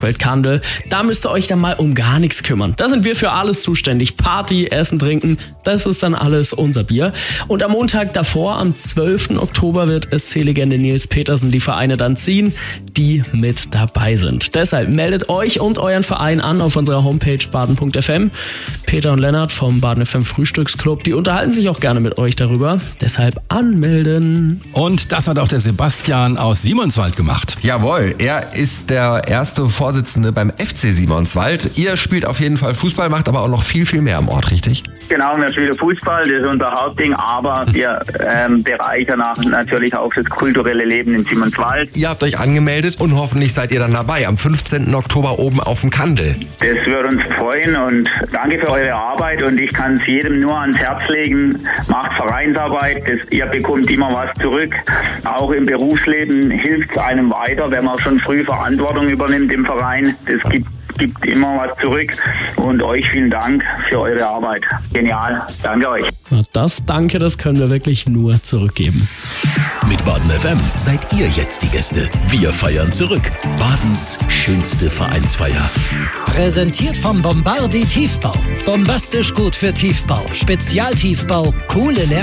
Kandel. Da müsst ihr euch dann mal um gar nichts kümmern. Da sind wir für alles zuständig. Party, Essen, Trinken, das ist dann alles unser Bier. Und am Montag davor, am 12. Oktober, wird SC-Legende Nils Petersen die Vereine dann ziehen, die mit dabei sind. Deshalb meldet euch und euren Verein an auf unserer Homepage baden.fm. Peter und Lennart vom Baden FM Frühstücksclub, die unterhalten sich auch gerne mit euch darüber. Deshalb anmelden. Und das hat auch der Sebastian aus Simonswald gemacht. Jawohl, er ist der erste Vorsitzende beim FC Simonswald. Ihr spielt auf jeden Fall Fußball, macht aber auch noch viel, viel mehr am Ort, richtig? Genau, wir spielen Fußball, das ist unser Hauptding, aber wir bereichern natürlich auch das kulturelle Leben in Simonswald. Ihr habt euch angemeldet und hoffentlich seid ihr dann dabei am 15. Oktober oben auf dem Kandel. Das würde uns freuen und danke für eure Arbeit und ich kann es jedem nur ans Herz legen, macht Vereinsarbeit, ihr bekommt immer was zurück. Auch im Berufsleben hilft es einem weiter, wenn man schon früh Verantwortung übernimmt im Verein. Das gibt immer was zurück und euch vielen Dank für eure Arbeit. Genial, danke euch. Das Danke, das können wir wirklich nur zurückgeben. Mit Baden FM seid ihr jetzt die Gäste. Wir feiern zurück. Badens schönste Vereinsfeier. Präsentiert vom Bombardi Tiefbau. Bombastisch gut für Tiefbau. Spezialtiefbau, coole